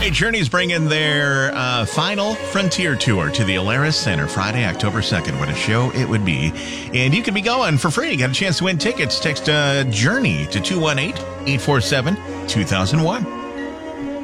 right, Journey's bringing their final Frontier Tour to the Alaris Center Friday, October 2nd. What a show it would be. And you can be going for free. Got a chance to win tickets. Text Journey to 218-847-2001.